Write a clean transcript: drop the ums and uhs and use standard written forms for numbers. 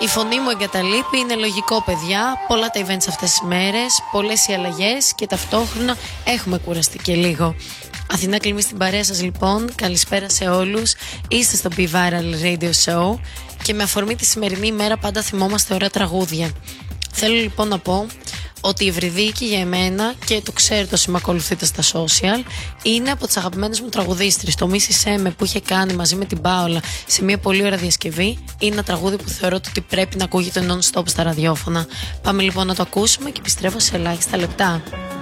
Η φωνή μου εγκαταλείπει, είναι λογικό παιδιά. Πολλά τα events αυτές τις μέρες, πολλές οι αλλαγές και ταυτόχρονα έχουμε κουραστεί και λίγο. Αθηνά Κλιμή στην παρέα σας λοιπόν, καλησπέρα σε όλους. Είστε στο Be Viral Radio Show και με αφορμή τη σημερινή ημέρα πάντα θυμόμαστε ωραία τραγούδια. Θέλω λοιπόν να πω ότι η Ευρυδίκη για εμένα, και το ξέρετε όσοι με ακολουθείτε στα social, είναι από τις αγαπημένες μου τραγουδίστρες. Το Μίσησέ με που είχε κάνει μαζί με την Πάολα σε μια πολύ ωραία διασκευή είναι ένα τραγούδι που θεωρώ ότι πρέπει να ακούγεται non-stop στα ραδιόφωνα. Πάμε λοιπόν να το ακούσουμε και επιστρέφω σε ελάχιστα λεπτά.